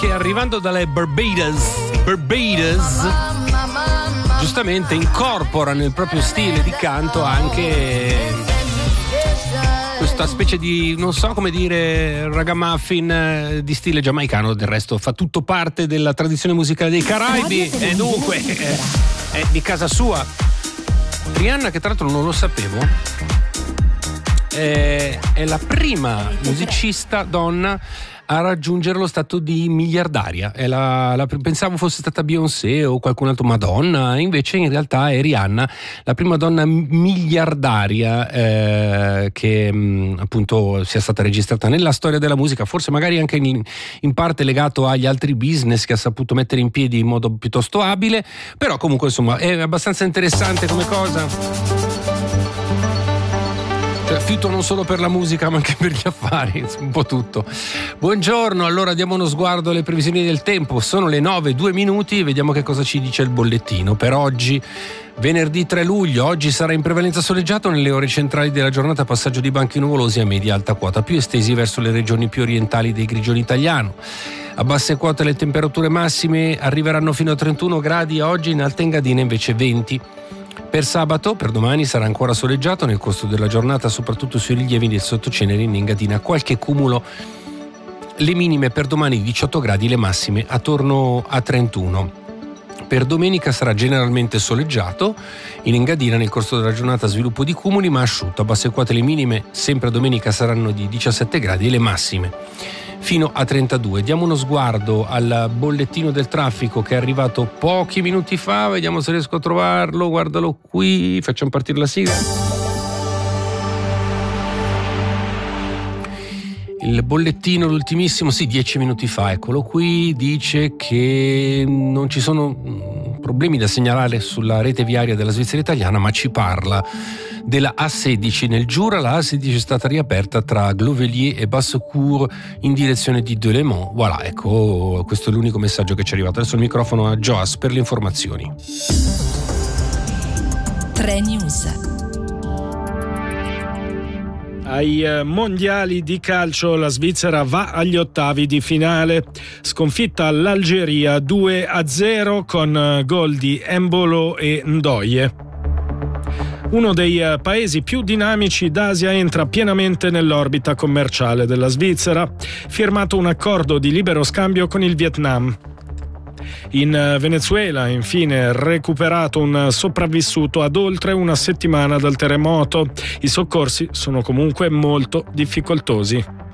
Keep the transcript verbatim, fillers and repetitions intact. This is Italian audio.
che arrivando dalle Barbados, Barbados, giustamente incorpora nel proprio stile di canto anche questa specie di, non so come dire, ragamuffin di stile giamaicano. Del resto fa tutto parte della tradizione musicale dei Caraibi e dunque è, è di casa sua. Rihanna, che tra l'altro non lo sapevo, è, è la prima musicista donna a raggiungere lo stato di miliardaria. È la, la, pensavo fosse stata Beyoncé o qualcun altro, Madonna, invece in realtà è Rihanna, la prima donna miliardaria eh, che mh, appunto sia stata registrata nella storia della musica, forse magari anche in, in parte legato agli altri business che ha saputo mettere in piedi in modo piuttosto abile, però comunque insomma è abbastanza interessante come cosa. Fiuto non solo per la musica ma anche per gli affari, un po' tutto. Buongiorno, allora diamo uno sguardo alle previsioni del tempo. Sono le nove e due minuti, vediamo che cosa ci dice il bollettino per oggi. Venerdì tre luglio, oggi sarà in prevalenza soleggiato, nelle ore centrali della giornata passaggio di banchi nuvolosi a media alta quota, più estesi verso le regioni più orientali del Grigione italiano. A basse quote le temperature massime arriveranno fino a trentuno gradi oggi, in Alta Engadina invece venti. Per sabato, per domani, sarà ancora soleggiato nel corso della giornata, soprattutto sui rilievi del sottocenere in Engadina. Qualche cumulo, le minime per domani diciotto gradi, le massime attorno a trentuno. Per domenica sarà generalmente soleggiato, in Engadina nel corso della giornata sviluppo di cumuli ma asciutto. A basse quote le minime sempre domenica saranno di diciassette gradi e le massime fino a trentadue. Diamo uno sguardo al bollettino del traffico che è arrivato pochi minuti fa, vediamo se riesco a trovarlo, guardalo qui, facciamo partire la sigla. Il bollettino, l'ultimissimo, sì, dieci minuti fa, eccolo qui, dice che non ci sono problemi da segnalare sulla rete viaria della Svizzera italiana, ma ci parla della A sedici nel Giura. La A sedici è stata riaperta tra Glovelier e Bassecourt in direzione di Delémont. Voilà, ecco, questo è l'unico messaggio che ci è arrivato. Adesso il microfono a Joas per le informazioni. tre News. Ai mondiali di calcio la Svizzera va agli ottavi di finale. Sconfitta all'Algeria due a zero con gol di Embolo e Ndoye. Uno dei paesi più dinamici d'Asia entra pienamente nell'orbita commerciale della Svizzera. Firmato un accordo di libero scambio con il Vietnam. In Venezuela, infine, recuperato un sopravvissuto ad oltre una settimana dal terremoto. I soccorsi sono comunque molto difficoltosi.